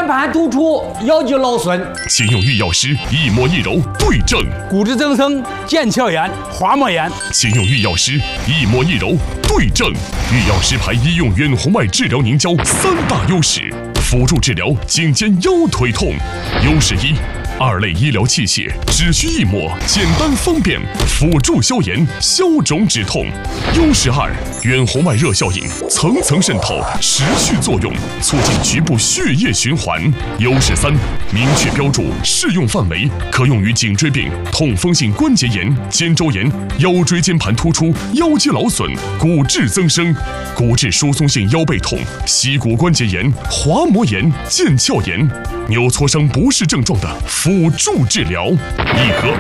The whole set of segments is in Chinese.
盘突出，腰肌劳损。 请用御药师一摸一揉对症， 骨质增生、腱鞘炎、滑膜炎。 请用御药师一摸一揉对症。御药师牌医用远红外治疗凝胶3大优势，辅助治疗颈肩腰腿痛。优势1。2类医疗器械只需一抹，简单方便，辅助消炎、消肿止痛。优势2，远红外热效应层层渗透，持续作用，促进局部血液循环。优势3，明确标注适用范围，可用于颈椎病、痛风性关节炎、肩周炎、腰椎间盘突出、腰肌劳损、骨质增生、骨质疏松性腰背痛、膝骨关节炎、滑膜炎、腱鞘炎、扭挫伤不适症状的辅助治疗，1盒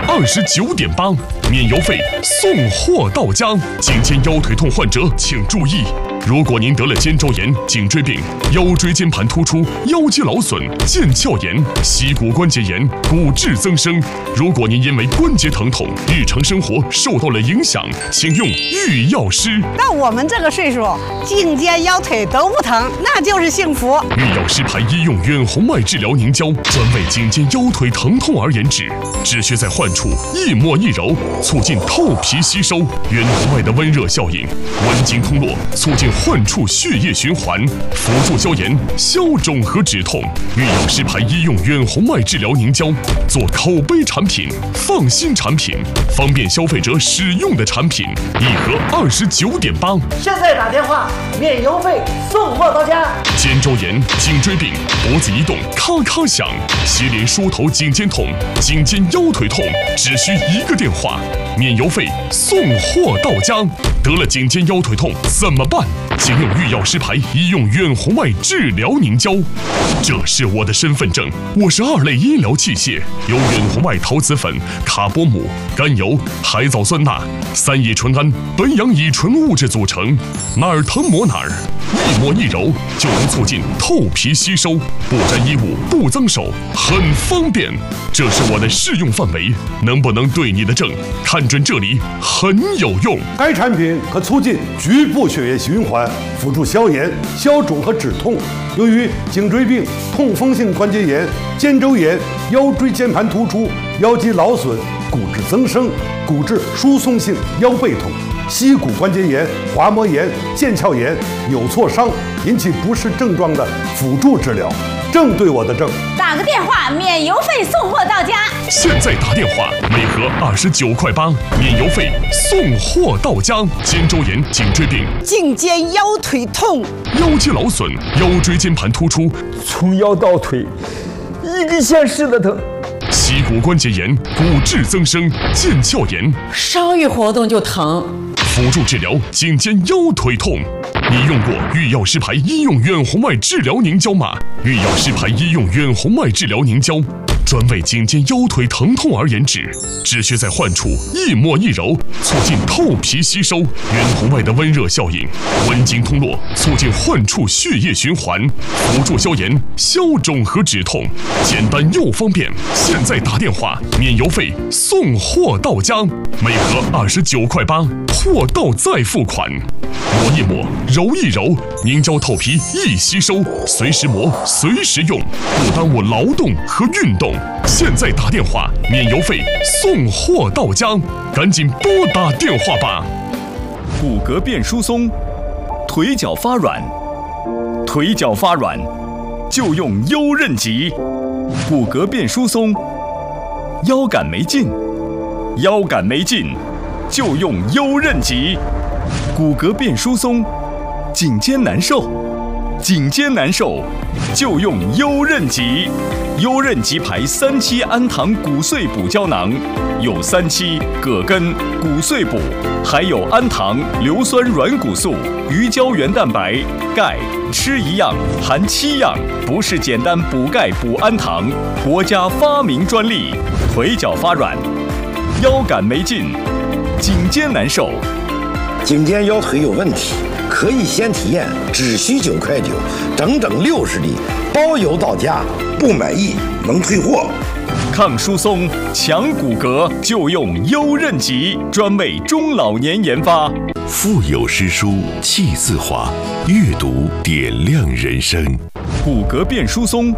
29.8，免邮费，送货到家。颈肩腰腿痛患者请注意，如果您得了肩周炎、颈椎病、腰椎间盘突出、腰肌劳损、腱鞘炎、膝骨关节炎、骨质增生，如果您因为关节疼痛、日常生活受到了影响，请用御药师。 那我们这个岁数，颈肩腰腿都不疼，那就是幸福。 御药师牌医用远红外治疗凝胶，专为颈肩腰腿疼痛而研制，只需在患处一摸一揉，促进透皮吸收，远红外的温热效应，温经通络，促进患处血液循环，辅助消炎、消肿和止痛。御药师牌医用远红外治疗凝胶，做口碑产品、放心产品、方便消费者使用的产品，1盒29.8。 现在打电话，免邮费，送货到家。 肩周炎、颈椎病、脖子一动咔咔响，接连梳头颈肩痛、颈肩腰腿痛，只需1个电话，免邮费，送货到家。得了颈肩腰腿痛怎么办？请用御药师牌医用远红外治疗凝胶。这是我的身份证，我是2类医疗器械，由远红外陶瓷粉、卡波姆、甘油、海藻酸钠、3乙醇胺、苯氧乙醇物质组成，哪儿疼抹哪儿，一摸一揉就能促进透皮吸收，不沾衣物，不脏手，很方便。这是我的适用范围，能不能对你的症？看准这里很有用。 该产品可促进局部血液循环，辅助消炎、消肿和止痛。由于颈椎病、痛风性关节炎、肩周炎、腰椎间盘突出、腰肌劳损、骨质增生、骨质疏松性腰背痛、膝骨关节炎、滑膜炎、腱鞘炎、扭挫伤引起不适症状的辅助治疗，正对我的症。 打个电话，免邮费送货到家。 现在打电话，每盒29.8块，免邮费，送货到家。肩周炎、颈椎病、 颈肩腰腿痛、 腰肌劳损、腰椎间盘突出， 从腰到腿，一个县市的疼。 膝骨关节炎、骨质增生、腱鞘炎， 稍一活动就疼。 辅助治疗颈肩腰腿痛。你用过御药师牌医用远红外治疗凝胶吗？御药师牌医用远红外治疗凝胶，专为颈肩腰腿疼痛而研制，只需在患处一摸一揉，促进透皮吸收，远红外的温热效应，温经通络，促进患处血液循环，辅助消炎、消肿和止痛，简单又方便。现在打电话，免邮费，送货到家，每盒29.8块，货到再付款。抹一抹，揉一揉，凝胶透皮易吸收，随时磨，随时用，不耽误劳动和运动。现在打电话，免邮费，送货到家，赶紧拨打电话吧。 骨骼变疏松，腿脚发软，腿脚发软就用优韧极。骨骼变疏松，腰杆没劲，腰杆没劲就用优韧极。骨骼变疏松，颈肩难受，颈肩难受就用优韧极。优韧极牌3期氨糖骨碎补胶囊，有3期葛根、骨碎补，还有氨糖、硫酸软骨素、鱼胶原蛋白、钙，吃一样含7样，不是简单补钙补氨糖，国家发明专利。腿脚发软，腰杆没劲，颈肩难受。 颈肩腰腿有问题，可以先体验，只需9.9块，整整60粒，包邮到家，不满意能退货。 抗疏松、强骨骼就用优韧极，专为中老年研发。 腹有诗书气自华，阅读点亮人生。 骨骼变疏松。